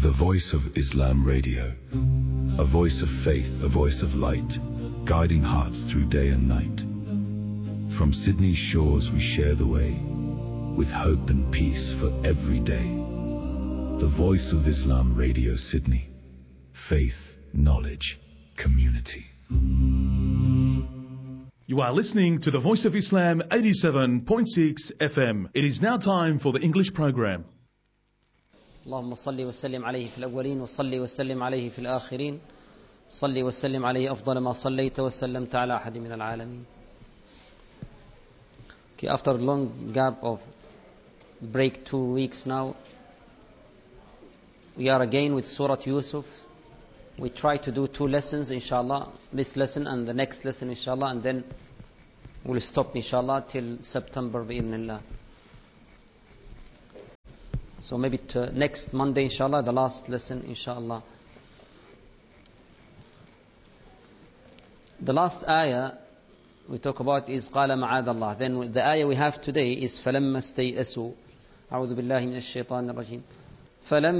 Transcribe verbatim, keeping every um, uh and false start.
The Voice of Islam Radio. A voice of faith, a voice of light, guiding hearts through day and night. From Sydney's shores we share the way, with hope and peace for every day. The Voice of Islam Radio Sydney. Faith, knowledge, community. You are listening to the Voice of Islam eighty-seven point six F M. It is now time for the English program. اللهم صل وسلم عليه في الأولين وصل وسلم عليه في الآخرين صل وسلم عليه أفضل ما صليت وسلمت على أحد من العالمين. Okay, after a long gap of break, two weeks now, we are again with Surah Yusuf. We try to do two lessons inshallah, this lesson and the next lesson inshallah, and then we'll stop inshallah till September bi'idhnillah. So maybe to next Monday inshallah, the last lesson inshallah. The last ayah we talk about is قال معاذ الله. Then the ayah we have today is فلما استيئسوا أعوذ بالله من الشيطان الرجيم فلما